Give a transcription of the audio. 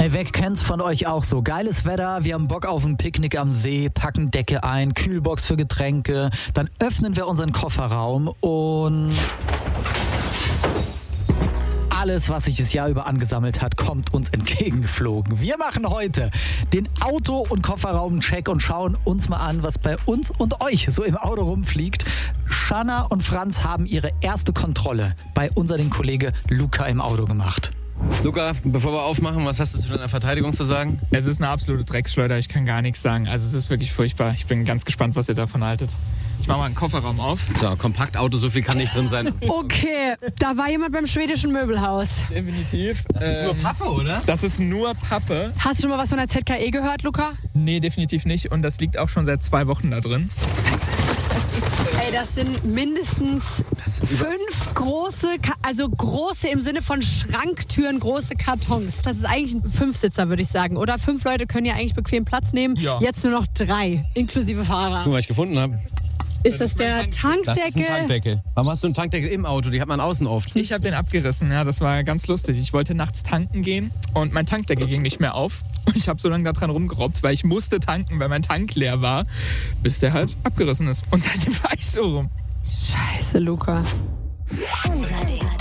Ey, wer kennt's von euch auch so? Geiles Wetter, wir haben Bock auf ein Picknick am See, packen Decke ein, Kühlbox für Getränke, dann öffnen wir unseren Kofferraum und alles, was sich das Jahr über angesammelt hat, kommt uns entgegengeflogen. Wir machen heute den Auto- und Kofferraum-Check und schauen uns mal an, was bei uns und euch so im Auto rumfliegt. Shanna und Franz haben ihre erste Kontrolle bei unserem Kollege Luca im Auto gemacht. Luca, bevor wir aufmachen, was hast du zu deiner Verteidigung zu sagen? Es ist eine absolute Drecksschleuder, ich kann gar nichts sagen. Also es ist wirklich furchtbar. Ich bin ganz gespannt, was ihr davon haltet. Ich mache mal einen Kofferraum auf. So, Kompaktauto, so viel kann nicht drin sein. Okay, da war jemand beim schwedischen Möbelhaus. Definitiv. Das ist nur Pappe, oder? Das ist nur Pappe. Hast du schon mal was von der ZKE gehört, Luca? Nee, definitiv nicht. Und das liegt auch schon seit 2 Wochen da drin. Das sind mindestens 5 große, also große im Sinne von Schranktüren, große Kartons. Das ist eigentlich ein 5-Sitzer, würde ich sagen. Oder 5 Leute können ja eigentlich bequem Platz nehmen. Ja. Jetzt nur noch 3, inklusive Fahrer. Guck mal, was ich gefunden habe. Ist das der Tankdeckel? Das ist ein Tankdeckel. Warum hast du einen Tankdeckel im Auto? Die hat man außen oft. Ich habe den abgerissen, ja, das war ganz lustig. Ich wollte nachts tanken gehen und mein Tankdeckel ging nicht mehr auf. Und ich habe so lange da dran rumgerobbt, weil ich musste tanken, weil mein Tank leer war, bis der halt abgerissen ist. Und seitdem war ich so rum. Scheiße, Luca. Unser Ding.